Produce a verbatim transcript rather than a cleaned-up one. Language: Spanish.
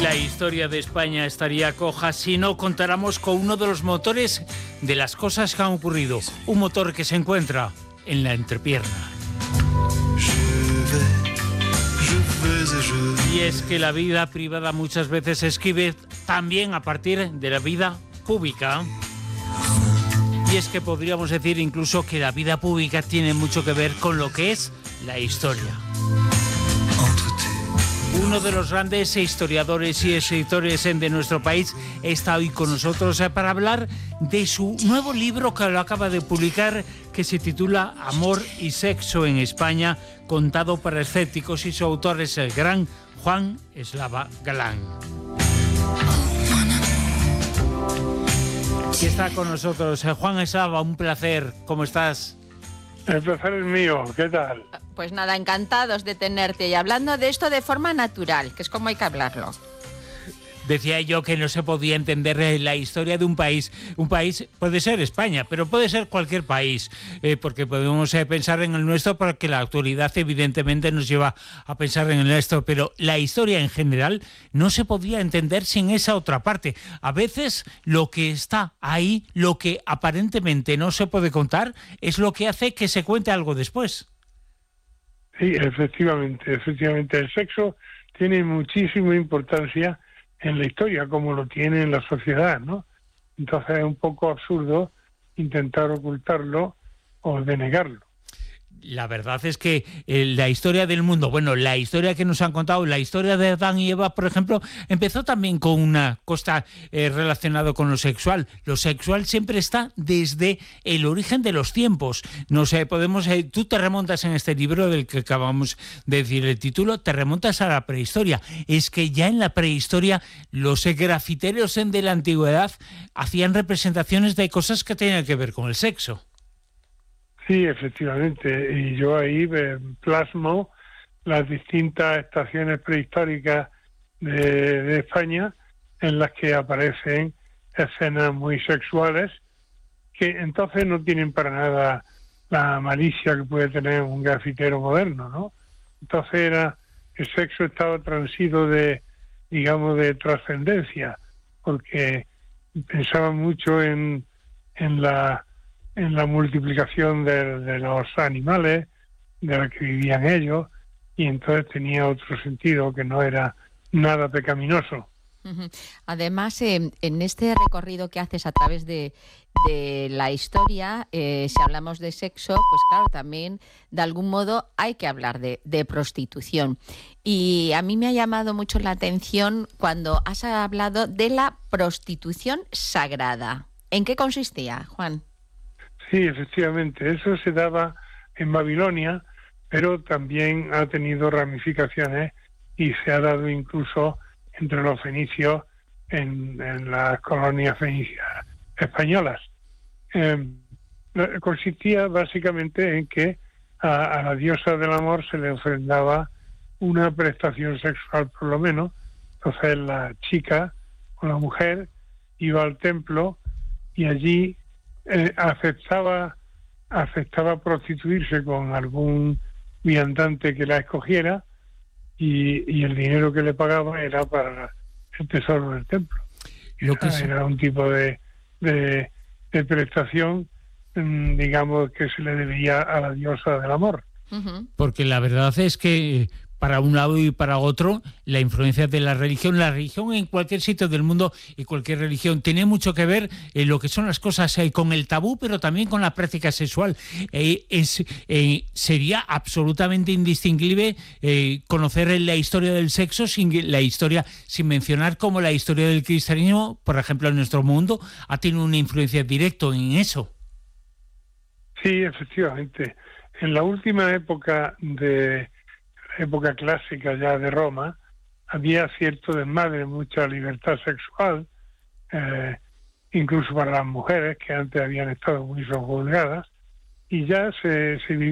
La historia de España estaría coja si no contáramos con uno de los motores de las cosas que han ocurrido. Un motor que se encuentra en la entrepierna. Y es que la vida privada muchas veces se escribe también a partir de la vida pública. Y es que podríamos decir incluso que la vida pública tiene mucho que ver con lo que es la historia. Uno de los grandes historiadores y escritores de nuestro país está hoy con nosotros para hablar de su nuevo libro que lo acaba de publicar, que se titula Amor y sexo en España, contado para escépticos, y su autor es el gran Juan Eslava Galán. Y está con nosotros Juan Eslava, un placer. ¿Cómo estás? El placer es mío. ¿Qué tal? Pues nada, encantados de tenerte y hablando de esto de forma natural, que es como hay que hablarlo. Decía yo que no se podía entender la historia de un país. Un país puede ser España, pero puede ser cualquier país, eh, porque podemos eh, pensar en el nuestro, porque la actualidad evidentemente nos lleva a pensar en el nuestro, pero la historia en general no se podía entender sin esa otra parte. A veces lo que está ahí, lo que aparentemente no se puede contar, es lo que hace que se cuente algo después. Sí, efectivamente, efectivamente. El sexo tiene muchísima importancia en la historia, como lo tiene en la sociedad, ¿no? Entonces es un poco absurdo intentar ocultarlo o denegarlo. La verdad es que eh, la historia del mundo, bueno, la historia que nos han contado, la historia de Adán y Eva, por ejemplo, empezó también con una cosa eh, relacionada con lo sexual. Lo sexual siempre está desde el origen de los tiempos. No sé, podemos, eh, tú te remontas en este libro del que acabamos de decir el título, te remontas a la prehistoria. Es que ya en la prehistoria los grafiteros de la antigüedad hacían representaciones de cosas que tenían que ver con el sexo. Sí, efectivamente, y yo ahí eh, plasmo las distintas estaciones prehistóricas de, de España en las que aparecen escenas muy sexuales que entonces no tienen para nada la malicia que puede tener un grafitero moderno, ¿no? Entonces era, el sexo estaba transido de, digamos, de trascendencia, porque pensaban mucho en, en la en la multiplicación de, de los animales, de los que vivían ellos, y entonces tenía otro sentido que no era nada pecaminoso. Además, eh, en este recorrido que haces a través de, de la historia, eh, si hablamos de sexo, pues claro, también de algún modo hay que hablar de, de prostitución. Y a mí me ha llamado mucho la atención cuando has hablado de la prostitución sagrada. ¿En qué consistía, Juan? Sí, efectivamente, eso se daba en Babilonia, pero también ha tenido ramificaciones y se ha dado incluso entre los fenicios en, en las colonias fenicias españolas. Eh, consistía básicamente en que a, a la diosa del amor se le ofrendaba una prestación sexual por lo menos. Entonces la chica o la mujer iba al templo y allí Eh, aceptaba aceptaba prostituirse con algún viandante que la escogiera y, y el dinero que le pagaba era para el tesoro del templo. Lo que era, era un tipo de, de, de prestación, digamos, que se le debía a la diosa del amor. Porque la verdad es que para un lado y para otro, la influencia de la religión, la religión en cualquier sitio del mundo y cualquier religión tiene mucho que ver en lo que son las cosas eh, con el tabú, pero también con la práctica sexual. Eh, es, eh, sería absolutamente indistinguible eh, conocer la historia del sexo sin la historia, sin mencionar cómo la historia del cristianismo, por ejemplo, en nuestro mundo, ha tenido una influencia directa en eso. Sí, efectivamente. En la última época de época clásica ya de Roma, había cierto desmadre, mucha libertad sexual, eh, incluso para las mujeres que antes habían estado muy subjugadas, y ya se, se